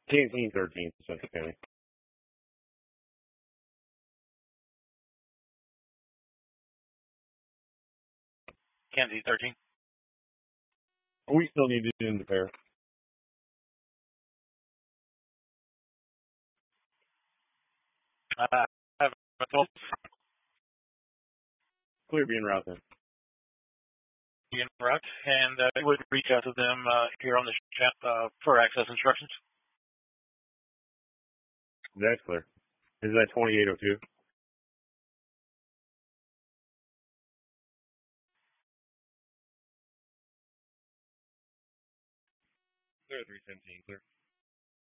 Canteen 13, Central County. Kansas 13. We still need to do the pair. I have a 12 Clear being route then. in route, and we would reach out to them here on the chat for access instructions. That's clear. Is that 2802? Clear 317, clear.